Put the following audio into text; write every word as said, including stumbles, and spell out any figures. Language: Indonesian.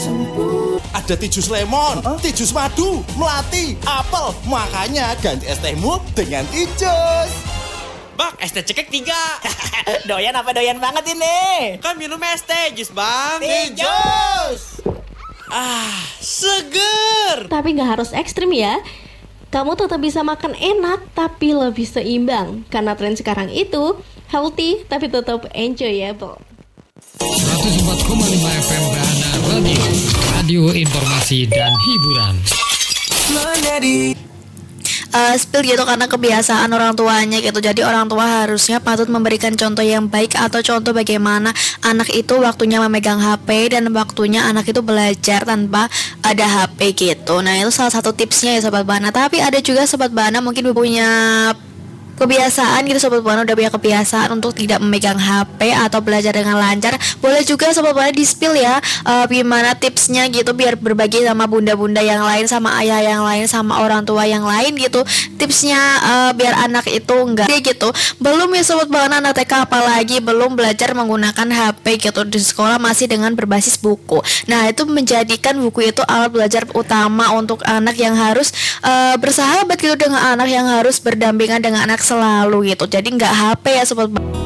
Ada tijus lemon, huh? Tijus madu, melati, apel. Makanya ganti es tehmu dengan tijus. Bang, es teh cekek tiga. Doyan apa doyan banget ini? Kan minum es teh jus, Bang. Tijus. Ah, seger. Tapi gak harus ekstrim ya. Kamu tetap bisa makan enak tapi lebih seimbang. Karena tren sekarang itu healthy tapi tetap enjoyable. seratus empat koma lima F M Bahana Radio, radio informasi dan hiburan. Uh, spill gitu karena kebiasaan orang tuanya gitu. Jadi orang tua harusnya patut memberikan contoh yang baik atau contoh bagaimana anak itu waktunya memegang H P dan waktunya anak itu belajar tanpa ada H P gitu. Nah itu salah satu tipsnya ya Sobat Bahana. Tapi ada juga Sobat Bahana mungkin punya kebiasaan gitu Sobat Bahana, udah punya kebiasaan untuk tidak memegang H P atau belajar dengan lancar. Boleh juga Sobat Bahana di-spill ya uh, gimana tipsnya gitu biar berbagi sama bunda-bunda yang lain, sama ayah yang lain, sama orang tua yang lain gitu. Tipsnya uh, biar anak itu enggak gitu. Belum ya Sobat Bahana, anak T K apalagi belum belajar menggunakan H P gitu. Di sekolah masih dengan berbasis buku. Nah itu menjadikan buku itu alat belajar utama untuk anak yang harus uh, bersahabat gitu dengan anak, yang harus berdampingan dengan anak selalu gitu. Jadi nggak H P ya Sobat Bahana.